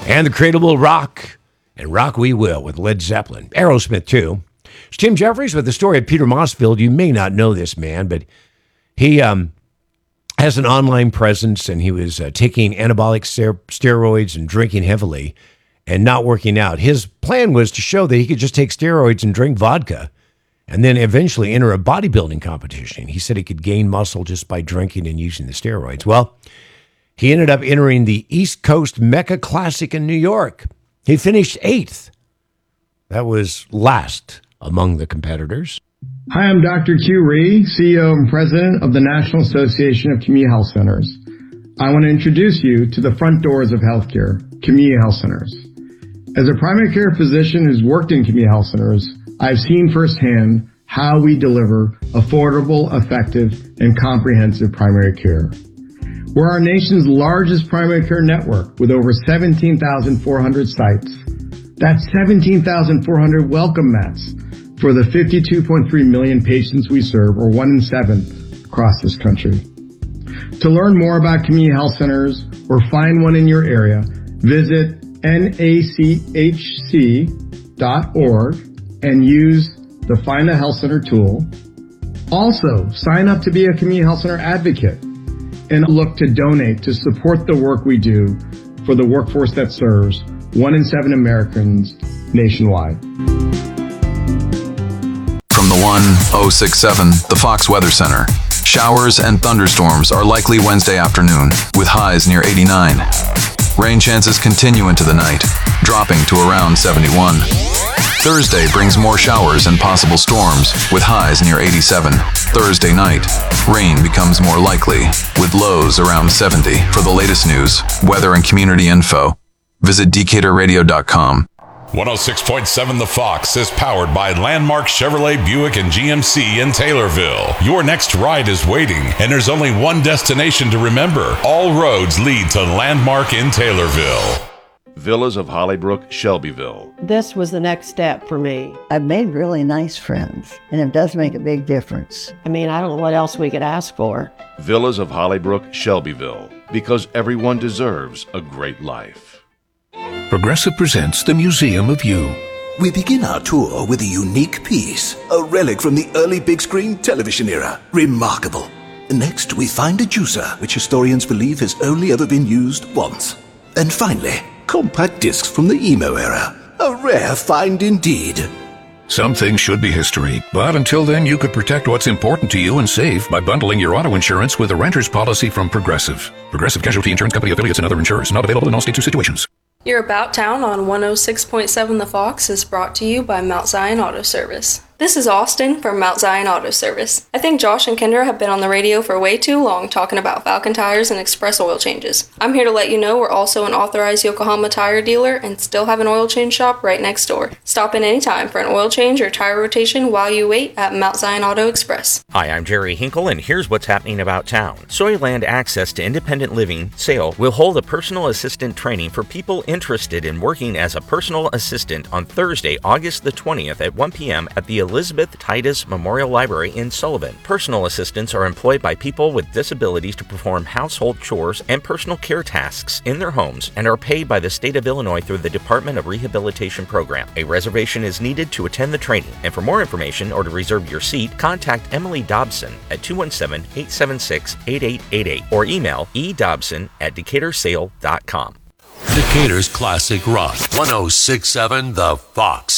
And the Cradle will rock, and rock we will with Led Zeppelin. Aerosmith, too. It's Tim Jeffries with the story of Peter Mossfield. You may not know this man, but he has an online presence, and he was taking anabolic steroids and drinking heavily and not working out. His plan was to show that he could just take steroids and drink vodka and then eventually enter a bodybuilding competition. He said he could gain muscle just by drinking and using the steroids. Well, he ended up entering the East Coast Mecca Classic in New York. He finished 8th. That was last among the competitors. Hi, I'm Dr. Q Rhee, CEO and President of the National Association of Community Health Centers. I want to introduce you to the front doors of healthcare, community health centers. As a primary care physician who's worked in community health centers, I've seen firsthand how we deliver affordable, effective, and comprehensive primary care. We're our nation's largest primary care network with over 17,400 sites. That's 17,400 welcome mats for the 52.3 million patients we serve, or 1 in 7 across this country. To learn more about community health centers or find one in your area, visit nachc.org and use the Find a Health Center tool. Also, sign up to be a community health center advocate and look to donate to support the work we do for the workforce that serves 1 in 7 Americans nationwide. From the 1067, the Fox Weather Center. Showers and thunderstorms are likely Wednesday afternoon, with highs near 89. Rain chances continue into the night, dropping to around 71. Thursday brings more showers and possible storms, with highs near 87. Thursday night, rain becomes more likely, with lows around 70. For the latest news, weather, and community info, visit DecaturRadio.com. 106.7 The Fox is powered by Landmark Chevrolet, Buick, and GMC in Taylorville. Your next ride is waiting, and there's only one destination to remember. All roads lead to Landmark in Taylorville. Villas of Hollybrook, Shelbyville. This was the next step for me. I've made really nice friends, and it does make a big difference. I mean, I don't know what else we could ask for. Villas of Hollybrook, Shelbyville. Because everyone deserves a great life. Progressive presents the Museum of You. We begin our tour with a unique piece, a relic from the early big screen television era. Remarkable. Next, we find a juicer, which historians believe has only ever been used once. And finally, compact discs from the emo era. A rare find indeed. Some things should be history, but until then you could protect what's important to you and save by bundling your auto insurance with a renter's policy from Progressive. Progressive Casualty Insurance Company affiliates and other insurers. Not available in all states or situations. Your About Town on 106.7 The Fox is brought to you by Mount Zion Auto Service. This is Austin from Mount Zion Auto Service. I think Josh and Kendra have been on the radio for way too long talking about Falcon tires and express oil changes. I'm here to let you know we're also an authorized Yokohama tire dealer and still have an oil change shop right next door. Stop in anytime for an oil change or tire rotation while you wait at Mount Zion Auto Express. Hi, I'm Jerry Hinkle, and here's what's happening about town. Soyland Access to Independent Living, SAIL, will hold a personal assistant training for people interested in working as a personal assistant on Thursday, August the 20th at 1 p.m. at the Elizabeth Titus Memorial Library in Sullivan. Personal assistants are employed by people with disabilities to perform household chores and personal care tasks in their homes and are paid by the state of Illinois through the Department of Rehabilitation Program. A reservation is needed to attend the training, and for more information or to reserve your seat, contact Emily Dobson at 217-876-8888 or email edobson@decatursail.com. Decatur's Classic Rock, 106.7 The Fox.